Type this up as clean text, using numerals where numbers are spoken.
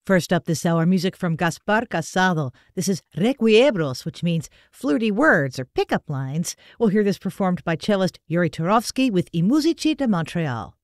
First up this hour, music from Gaspar Casado. This is Requiebros, which means flirty words or pickup lines. We'll hear this performed by cellist Yuri Turovsky with I Musici de Montreal.